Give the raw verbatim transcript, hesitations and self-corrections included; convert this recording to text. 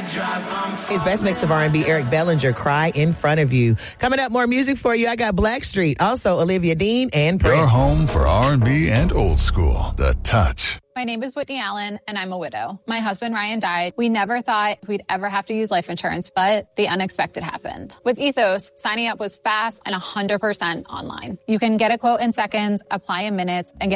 His best mix of R and B, Eric Bellinger, Cry in Front of You. Coming up, more music for you. I got Blackstreet, also Olivia Dean and Prince. Your home for R and B and old school. The Touch. My name is Whitney Allen, and I'm a widow. My husband, Ryan, died. We never thought we'd ever have to use life insurance, but the unexpected happened. With Ethos, signing up was fast and one hundred percent online. You can get a quote in seconds, apply in minutes, and get